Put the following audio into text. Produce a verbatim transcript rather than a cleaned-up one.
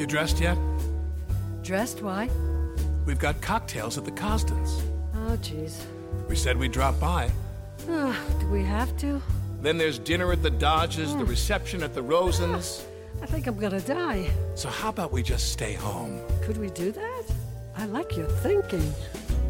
You dressed yet? Dressed? Why? We've got cocktails at the Costons. Oh, jeez. We said we'd drop by. Uh, do we have to? Then there's dinner at the Dodges, the reception at the Rosens. I think I'm gonna die. So how about we just stay home? Could we do that? I like your thinking.